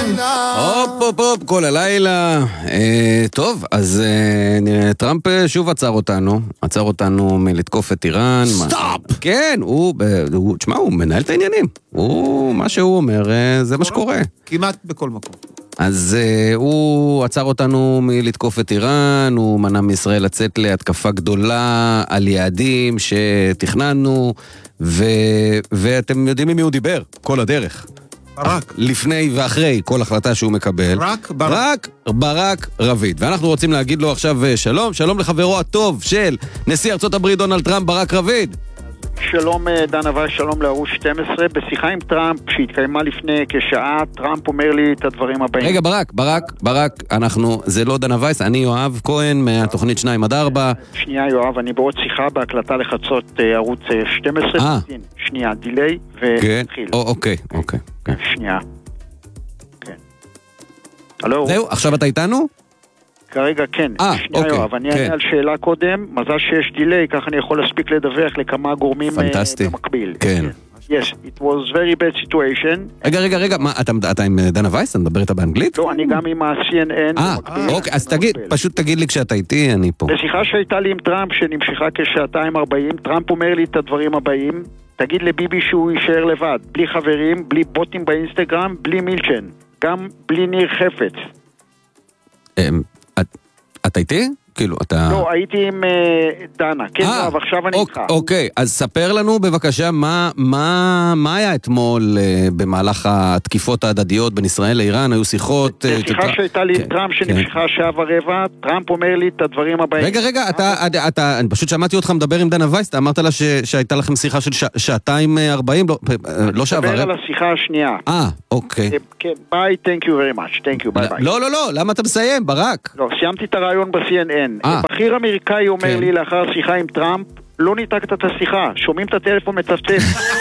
הופ, כל הלילה. טוב, אז טראמפ שוב עצר אותנו מלתקוף את איראן. סטופ! כן, תשמע, הוא מנהל את העניינים. מה שהוא אומר, זה מה שקורה. כמעט בכל מקום. אז הוא עצר אותנו מלתקוף את איראן, הוא מנע מישראל לצאת להתקפה גדולה על יעדים שתכננו, ואתם יודעים עם מי הוא דיבר, כל הדרך. ברק. לפני ואחרי כל החלטה שהוא מקבל. ברק רביד. ואנחנו רוצים להגיד לו עכשיו שלום לחברו הטוב של נשיא ארצות הברית דונלד טראמפ, ברק רביד. שלום דן אבא, שלום לערוץ 12. בשיחה עם טראמפ שהתקיימה לפני כשעה, טראמפ אומר לי את הדברים הבאים. רגע, ברק, זה לא דן וייס, אני יואב כהן מהתוכנית 2-4. שנייה יואב, אני בעוד שיחה בהקלטה לחצות ערוץ 12. שנייה, דילי ונתחיל. אוקיי. שנייה. כן. הלו? זהו, עכשיו אתה איתנו? כרגע כן. שנייה יואב, אני אענה על שאלה קודם, מזל שיש דילי, כך אני יכול להספיק לדווח לכמה גורמים במקביל. כן. Yes, it was very bad situation. רגע, מה, אתה עם דנה וייס? אתה מדבר איתה באנגלית? לא, אני גם עם ה-CNN. אוקיי, אז פשוט תגיד לי כשאתה איתי, אני פה. בשיחה שהייתה לי עם טראמפ, שנמשכה כשעתיים 40, טראמפ אומר לי את הדברים הבאים, תגיד לביבי שהוא יישאר לבד, בלי חברים, בלי בוטים באינסטגרם, בלי מילצ'ן, גם בלי ניר חפץ. אתה איתי? כאילו, אתה... לא, הייתי עם דנה. כן, אבל עכשיו אני איתך. אוקיי, אז ספר לנו בבקשה מה היה אתמול במהלך התקיפות ההדדיות בין ישראל לאיראן, היו שיחות... בשיחה שהייתה לי עם טראמפ שנמשכה שעה ורבע, טראמפ אומר לי את הדברים הבאים. רגע, אני פשוט שמעתי אותך מדבר עם דנה וייס, אתה אמרת לה שהייתה לכם שיחה של 2:40, לא שעה ורבע. מדבר על השיחה השנייה. אוקיי. כן, ביי, thank you very much, thank you, ביי ביי. לא, למה אתה מסיים, ברק? לא, סיימתי את הרעיון ב-CNN. בכיר אמריקאי אומר לי לאחר שיחה עם טראמפ, לא ניתקת את השיחה, שומעים את הטלפון מצפצף.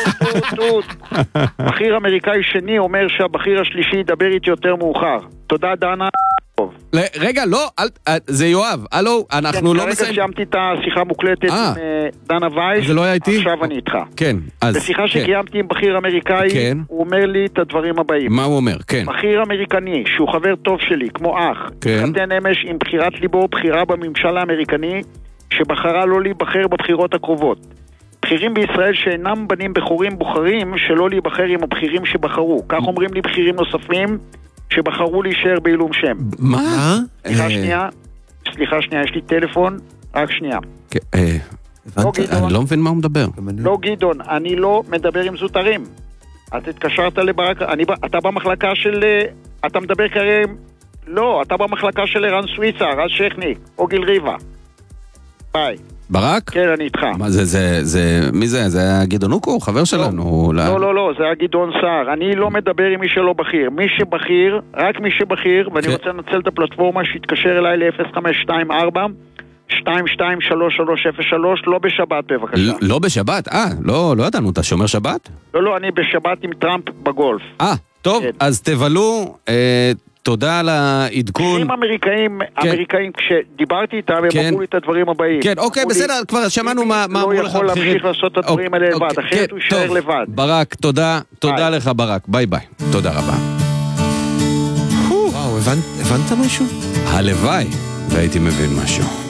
בכיר אמריקאי שני אומר שהבכיר השלישי ידבר איתי יותר מאוחר. תודה דנה. רגע, לא, זה יואב, הלו, אנחנו לא מסיים. כרגע סיימתי את השיחה מוקלטת עם דנה וייס, זה לא היה איתי? עכשיו אני איתך. כן, אז... בשיחה שקיימתי עם בכיר אמריקאי, הוא אומר לי את הדברים הבאים. מה הוא אומר? כן. בכיר אמריקני, שהוא חבר טוב שלי, כמו אח, חתן אמש עם בחירת ליבו, בחירה בממשל האמריקני, שבחרה לא להיבחר בבחירות הקרובות. בכירים בישראל שאינם בנים בחורים בוחרים שלא להיבחר עם הבכירים שבחרו. כך אומרים לי בכירים נוספים שבחרו להישאר בעילום שם. מה? סליחה שנייה, יש לי טלפון, רק שנייה. אני לא מבין מה הוא מדבר. לא גדעון, אני לא מדבר עם זוטרים. אתה התקשרת לברק, אתה במחלקה של... אתה מדבר כרגע... לא, אתה במחלקה של ערן סוויצה, רז שכניק, או גיל ריבה. ביי. ברק? כן, אני איתך. מה זה, מי זה? זה היה גדעון אוקו, חבר שלנו. לא, זה היה גדעון סער. אני לא מדבר עם מי שלא בכיר. מי שבכיר, רק מי שבכיר, ואני רוצה לנצל את הפלטפורמה שהתקשר אליי ל-0524 223303, לא בשבת בבקשה. לא בשבת? לא ידענו, אתה שומר שבת? לא, אני בשבת עם טראמפ בגולף. טוב, אז תבלו... תודה על העדכון. אם אמריקאים, כשדיברתי איתם, הם אמרו לי את הדברים הבאים. כן, אוקיי, בסדר, כבר שמענו מה אמרו לך. לא יכול להמשיך לעשות את הדברים האלה לבד, אחרת הוא יישאר לבד. ברק, תודה לך ברק, ביי ביי. תודה רבה. וואו, הבנת משהו? הלוואי, והייתי מבין משהו.